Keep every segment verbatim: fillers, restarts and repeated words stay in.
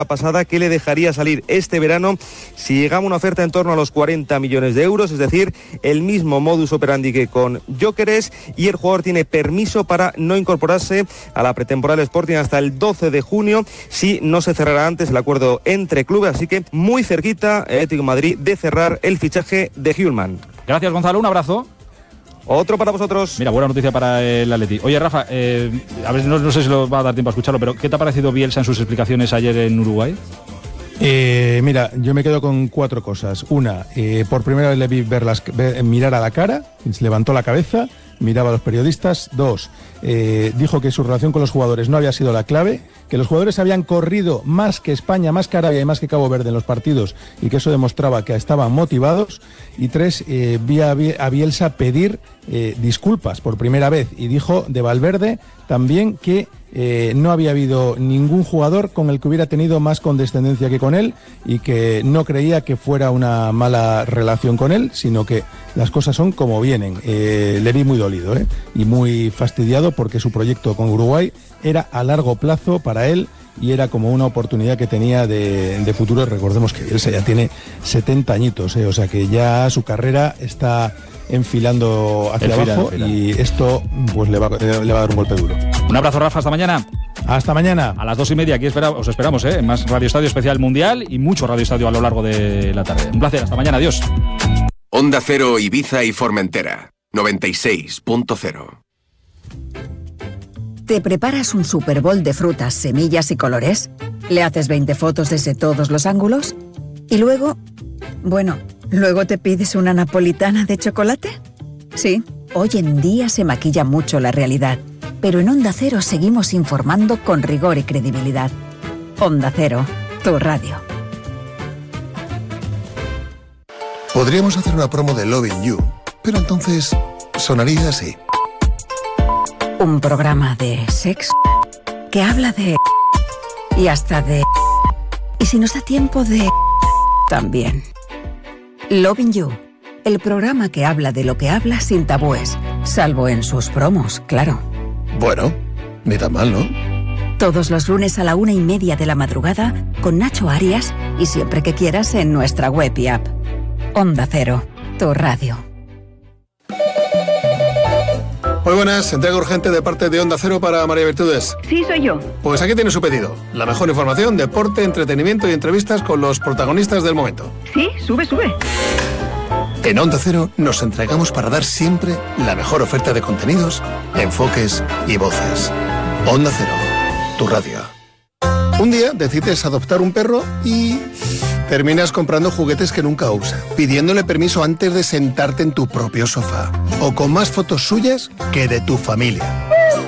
pasada que le dejaría salir este verano si llegaba una oferta en torno a los cuarenta millones de euros, es decir, el mismo modus operandi que con Gyökeres, y el jugador tiene permiso para no incorporarse a la pretemporada del Sporting hasta el doce de junio, si no se cerrará antes el acuerdo entre clubes, así que muy cerquita Atlético de Madrid de cerrar el fichaje de Hjulmand. Gracias, Gonzalo, un abrazo. Otro para vosotros. Mira, buena noticia para el Atleti. Oye, Rafa, eh, a ver, no, no sé si lo va a dar tiempo a escucharlo, pero ¿qué te ha parecido Bielsa en sus explicaciones ayer en Uruguay? Eh, mira, yo me quedo con cuatro cosas. Una, eh, por primera vez le vi ver las, ver, mirar a la cara, levantó la cabeza, miraba a los periodistas. Dos, eh, dijo que su relación con los jugadores no había sido la clave, que los jugadores habían corrido más que España, más que Arabia y más que Cabo Verde en los partidos, y que eso demostraba que estaban motivados. Y tres, eh, vi a Bielsa pedir eh, disculpas por primera vez, y dijo de Valverde también que eh, no había habido ningún jugador con el que hubiera tenido más condescendencia que con él, y que no creía que fuera una mala relación con él, sino que las cosas son como vienen. Eh, le vi muy dolido eh, y muy fastidiado, porque su proyecto con Uruguay era a largo plazo para él y era como una oportunidad que tenía de, de futuro. Recordemos que Bielsa ya tiene setenta añitos, eh, o sea que ya su carrera está enfilando hacia enfila, abajo enfila. Y esto pues le va, le va a dar un golpe duro. Un abrazo, Rafa, hasta mañana. Hasta mañana. A las dos y media aquí espera, os esperamos, ¿eh? Más Radio Estadio Especial Mundial y mucho Radio Estadio a lo largo de la tarde. Un placer, hasta mañana, adiós. Onda Cero, Ibiza y Formentera, noventa y seis punto cero. ¿Te preparas un Super Bowl de frutas, semillas y colores? ¿Le haces veinte fotos desde todos los ángulos? ¿Y luego? Bueno, ¿luego te pides una napolitana de chocolate? Sí, hoy en día se maquilla mucho la realidad, pero en Onda Cero seguimos informando con rigor y credibilidad. Onda Cero, tu radio. Podríamos hacer una promo de Loving You, pero entonces sonaría así. Un programa de sexo que habla de... y hasta de... y si nos da tiempo de... también. Loving You, el programa que habla de lo que habla sin tabúes, salvo en sus promos, claro. Bueno, ni tan mal, ¿no? Todos los lunes a la una y media de la madrugada con Nacho Arias y siempre que quieras en nuestra web y app. Onda Cero, tu radio. Muy buenas, entrega urgente de parte de Onda Cero para María Virtudes. Sí, soy yo. Pues aquí tiene su pedido. La mejor información, deporte, entretenimiento y entrevistas con los protagonistas del momento. Sí, sube, sube. En Onda Cero nos entregamos para dar siempre la mejor oferta de contenidos, enfoques y voces. Onda Cero, tu radio. Un día decides adoptar un perro y terminas comprando juguetes que nunca usa, pidiéndole permiso antes de sentarte en tu propio sofá, o con más fotos suyas que de tu familia.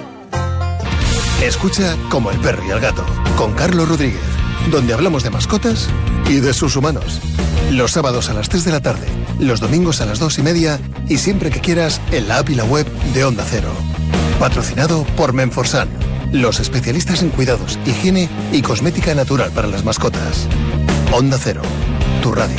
Escucha Como el perro y el gato, con Carlos Rodríguez, donde hablamos de mascotas y de sus humanos. Los sábados a las tres de la tarde, los domingos a las dos y media y siempre que quieras en la app y la web de Onda Cero. Patrocinado por Menforsan, los especialistas en cuidados, higiene y cosmética natural para las mascotas. Onda Cero, tu radio.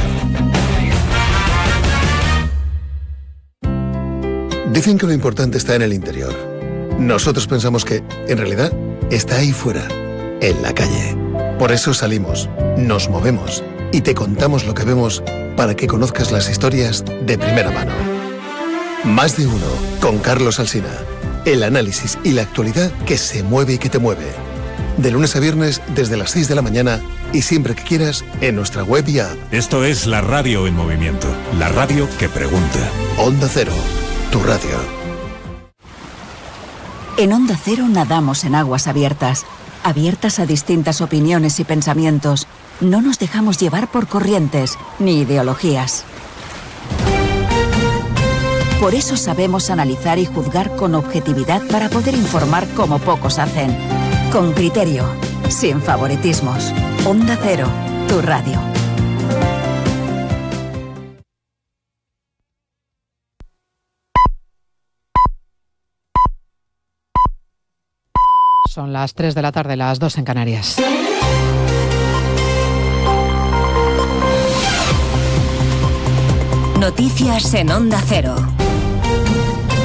Dicen que lo importante está en el interior. Nosotros pensamos que, en realidad, está ahí fuera, en la calle. Por eso salimos, nos movemos y te contamos lo que vemos para que conozcas las historias de primera mano. Más de uno, con Carlos Alsina. El análisis y la actualidad que se mueve y que te mueve. De lunes a viernes desde las seis de la mañana y siempre que quieras en nuestra web y app. Esto es la radio en movimiento. La radio que pregunta. Onda Cero, tu radio. En Onda Cero nadamos en aguas abiertas, abiertas a distintas opiniones y pensamientos. No nos dejamos llevar por corrientes ni ideologías. Por eso sabemos analizar y juzgar con objetividad para poder informar como pocos hacen. Con criterio, sin favoritismos. Onda Cero, tu radio. Son las tres de la tarde, las dos en Canarias. Noticias en Onda Cero. Buenas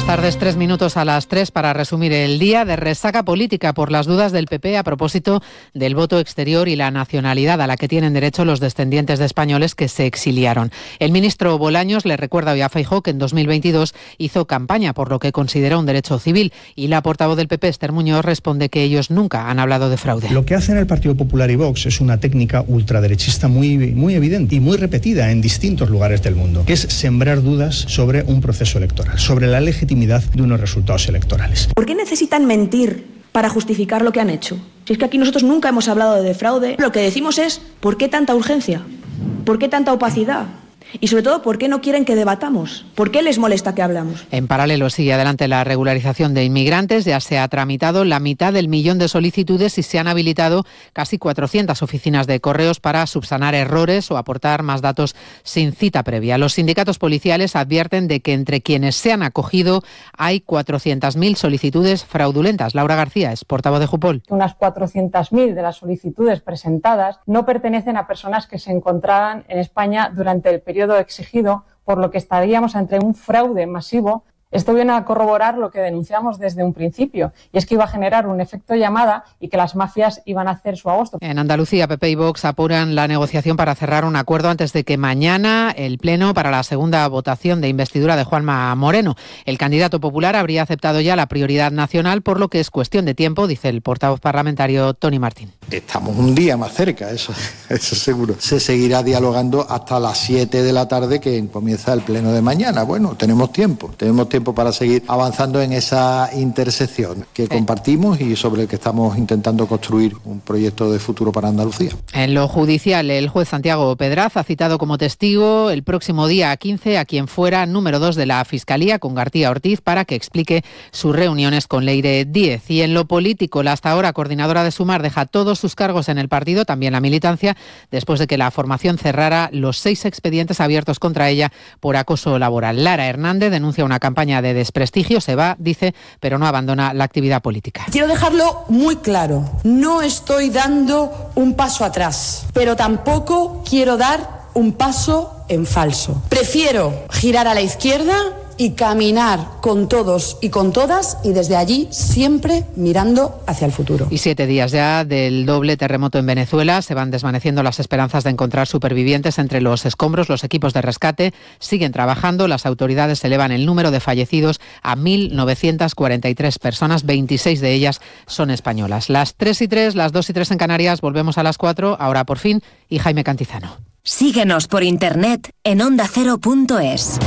tardes, tres minutos a las tres para resumir el día de resaca política por las dudas del P P a propósito del voto exterior y la nacionalidad a la que tienen derecho los descendientes de españoles que se exiliaron. El ministro Bolaños le recuerda hoy a Feijóo que en dos mil veintidós hizo campaña por lo que considera un derecho civil y la portavoz del P P, Esther Muñoz, responde que ellos nunca han hablado de fraude. Lo que hacen el Partido Popular y Vox es una técnica ultraderechista muy, muy evidente y muy repetida en distintos lugares del mundo, que es sembrar dudas sobre un proceso electoral, sobre la legitimidad de unos resultados electorales. ¿Por qué necesitan mentir para justificar lo que han hecho? Si es que aquí nosotros nunca hemos hablado de fraude, lo que decimos es ¿por qué tanta urgencia? ¿Por qué tanta opacidad? Y sobre todo, ¿por qué no quieren que debatamos? ¿Por qué les molesta que hablamos? En paralelo sigue adelante la regularización de inmigrantes. Ya se ha tramitado la mitad del millón de solicitudes y se han habilitado casi cuatrocientas oficinas de correos para subsanar errores o aportar más datos sin cita previa. Los sindicatos policiales advierten de que entre quienes se han acogido hay cuatrocientas mil solicitudes fraudulentas. Laura García es portavoz de Jupol. Unas cuatrocientas mil de las solicitudes presentadas no pertenecen a personas que se encontraban en España durante el periodo exigido, por lo que estaríamos ante un fraude masivo. Esto viene a corroborar lo que denunciamos desde un principio, y es que iba a generar un efecto llamada y que las mafias iban a hacer su agosto. En Andalucía, P P y Vox apuran la negociación para cerrar un acuerdo antes de que mañana el Pleno para la segunda votación de investidura de Juanma Moreno. El candidato popular habría aceptado ya la prioridad nacional, por lo que es cuestión de tiempo, dice el portavoz parlamentario Tony Martín. Estamos un día más cerca, eso, eso seguro. Se seguirá dialogando hasta las siete de la tarde, que comienza el Pleno de mañana. Bueno, tenemos tiempo, tenemos tiempo para seguir avanzando en esa intersección que compartimos y sobre el que estamos intentando construir un proyecto de futuro para Andalucía. En lo judicial, el juez Santiago Pedraz ha citado como testigo el próximo día quince a quien fuera número dos de la Fiscalía, con García Ortiz, para que explique sus reuniones con Leire Díez. Y en lo político, la hasta ahora coordinadora de Sumar deja todos sus cargos en el partido, también la militancia, después de que la formación cerrara los seis expedientes abiertos contra ella por acoso laboral. Lara Hernández denuncia una campaña de desprestigio, se va, dice, pero no abandona la actividad política. Quiero dejarlo muy claro, no estoy dando un paso atrás, pero tampoco quiero dar un paso en falso. Prefiero girar a la izquierda y caminar con todos y con todas, y desde allí siempre mirando hacia el futuro. Y siete días ya del doble terremoto en Venezuela, se van desvaneciendo las esperanzas de encontrar supervivientes entre los escombros. Los equipos de rescate siguen trabajando, las autoridades elevan el número de fallecidos a mil novecientas cuarenta y tres personas, veintiséis de ellas son españolas. Las tres y tres, las dos y tres en Canarias, volvemos a las cuatro, ahora por fin, y Jaime Cantizano. Síguenos por internet en onda cero punto es.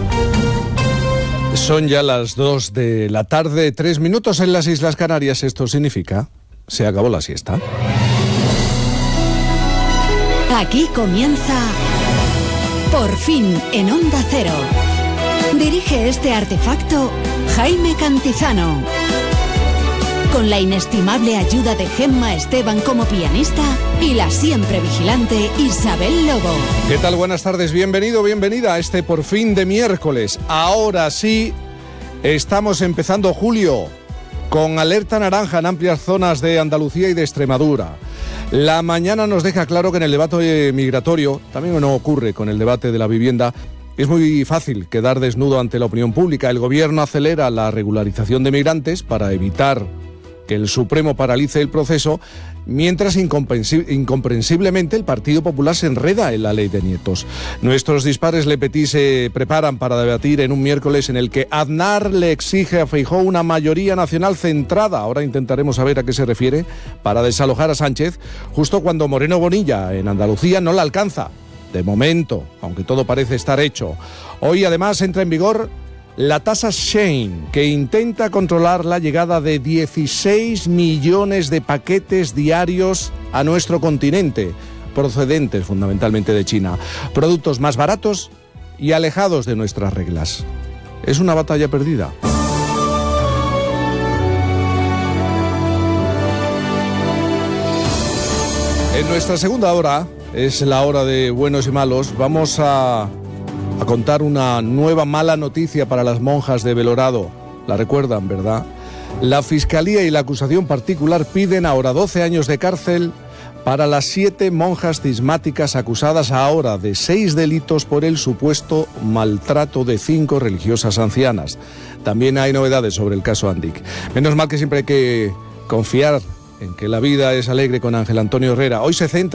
Son ya las dos de la tarde, tres minutos en las Islas Canarias. Esto significa, se acabó la siesta. Aquí comienza Por fin en Onda Cero. Dirige este artefacto Jaime Cantizano. Con la inestimable ayuda de Gemma Esteban como pianista y la siempre vigilante Isabel Lobo. ¿Qué tal? Buenas tardes, bienvenido, bienvenida a este Por fin de miércoles. Ahora sí, estamos empezando julio, con alerta naranja en amplias zonas de Andalucía y de Extremadura. La mañana nos deja claro que en el debate migratorio, también no ocurre con el debate de la vivienda, es muy fácil quedar desnudo ante la opinión pública. El gobierno acelera la regularización de migrantes para evitar que el Supremo paralice el proceso, mientras incomprensiblemente el Partido Popular se enreda en la ley de nietos. Nuestros dispares Le Petit se preparan para debatir en un miércoles en el que Aznar le exige a Feijóo una mayoría nacional centrada, ahora intentaremos saber a qué se refiere, para desalojar a Sánchez, justo cuando Moreno Bonilla en Andalucía no la alcanza. De momento, aunque todo parece estar hecho. Hoy además entra en vigor la tasa Shein, que intenta controlar la llegada de dieciséis millones de paquetes diarios a nuestro continente, procedentes fundamentalmente de China. Productos más baratos y alejados de nuestras reglas. ¿Es una batalla perdida? En nuestra segunda hora, es la hora de buenos y malos, vamos a... a contar una nueva mala noticia para las monjas de Belorado. La recuerdan, ¿verdad? La Fiscalía y la acusación particular piden ahora doce años de cárcel para las siete monjas cismáticas acusadas ahora de seis delitos por el supuesto maltrato de cinco religiosas ancianas. También hay novedades sobre el caso Andic. Menos mal que siempre hay que confiar en que la vida es alegre con Ángel Antonio Herrera. Hoy se centra